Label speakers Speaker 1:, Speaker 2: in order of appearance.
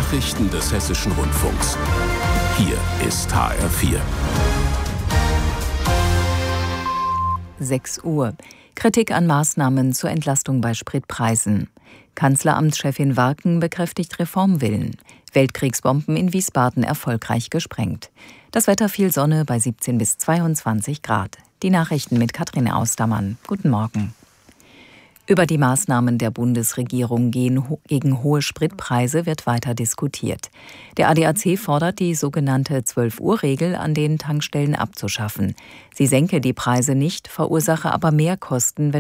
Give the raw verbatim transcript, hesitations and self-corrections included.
Speaker 1: Nachrichten des Hessischen Rundfunks. Hier ist H R vier.
Speaker 2: sechs Uhr. Kritik an Maßnahmen zur Entlastung bei Spritpreisen. Kanzleramtschefin Warken bekräftigt Reformwillen. Weltkriegsbomben in Wiesbaden erfolgreich gesprengt. Das Wetter viel Sonne bei siebzehn bis zweiundzwanzig Grad. Die Nachrichten mit Katrin Austermann. Guten Morgen. Über die Maßnahmen der Bundesregierung gegen hohe Spritpreise wird weiter diskutiert. Der A D A C fordert, die sogenannte zwölf-Uhr-Regel an den Tankstellen abzuschaffen. Sie senke die Preise nicht, verursache aber mehr Kosten, wenn